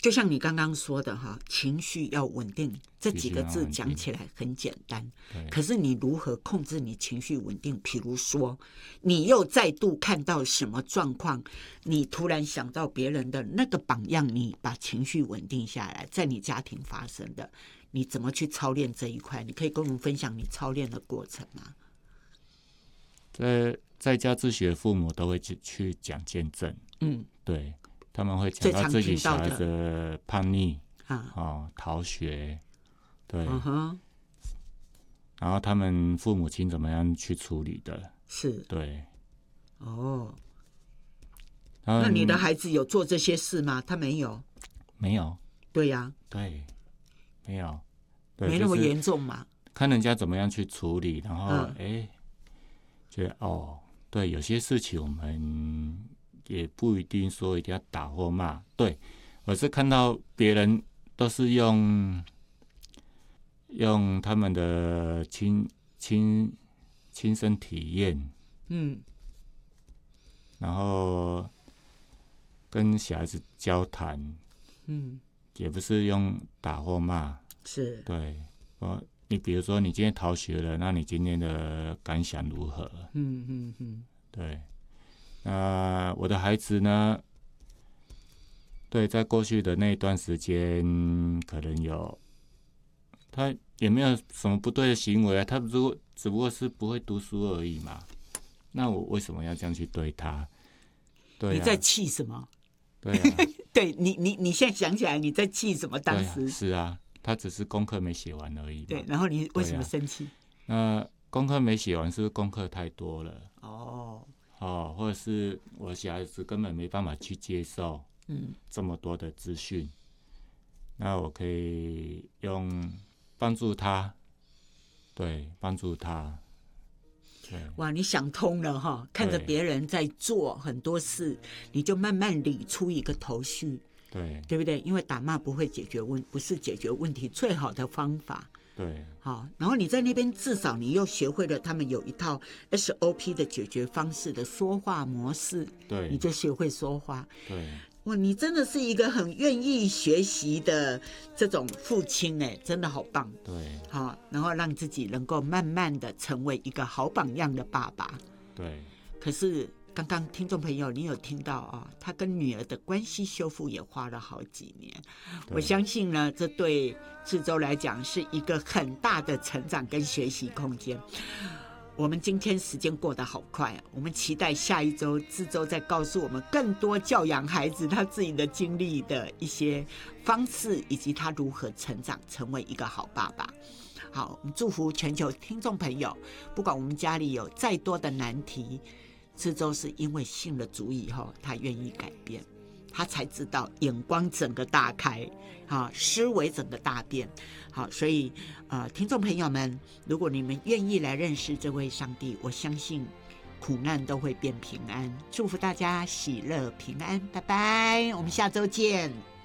就像你刚刚说的哈，情绪要稳定，这几个字讲起来很简单，可是你如何控制你情绪稳定？比如说，你又再度看到什么状况，你突然想到别人的那个榜样，你把情绪稳定下来，在你家庭发生的，你怎么去操练这一块？你可以跟我们分享你操练的过程吗？ 在家自学，父母都会去讲见证，对，他们会讲到自己小孩的叛逆逃学，对，然后他们父母亲怎么样去处理的， 是， 对， 那你的孩子有做这些事吗？他没有， 没有， 对呀， 对，没有， 对，没那么严重嘛， 看人家怎么样去处理，然后觉得对，有些事情我们也不一定说一定要打或骂，对，我是看到别人都是用他们的亲身体验，然后跟小孩子交谈，也不是用打或骂， 是， 对，你比如说你今天逃学了，那你今天的感想如何？对，那我的孩子呢？对，在过去的那一段时间，可能他也没有什么不对的行为啊，他只不过是不会读书而已嘛。那我为什么要这样去对他？对啊， 你在气什么？ 对啊， 对你现在想起来你在气什么？当时是啊，他只是功课没写完而已嘛。 对，然后你为什么生气？ 那功课没写完，是不是功课太多了？或者是我小孩子根本没办法去接受这么多的资讯，那我可以用帮助他，对，帮助他。 哇，你想通了哈！看着别人在做很多事，你就慢慢理出一个头绪，对不对？因为打骂不是解决问题最好的方法。 对， 好，然后你在那边至少你又学会了他们有一套 SOP 的解决方式的说话模式， 对， 你就学会说话。 对， 哇，你真的是一个很愿意学习的这种父亲哎，真的好棒。 对， 好，然后让自己能够慢慢的成为一个好榜样的爸爸。 对， 可是刚刚听众朋友，你有听到他跟女儿的关系修复也花了好几年。我相信呢，这对志州来讲是一个很大的成长跟学习空间。我们今天时间过得好快，我们期待下一周志州再告诉我们更多教养孩子他自己的经历的一些方式，以及他如何成长成为一个好爸爸。好，我们祝福全球听众朋友，不管我们家里有再多的难题，志州是因为信了主以后，他愿意改变，他才知道眼光整个大开，思维整个大变。好，所以听众朋友们，如果你们愿意来认识这位上帝，我相信苦难都会变平安。祝福大家喜乐平安，拜拜，我们下周见。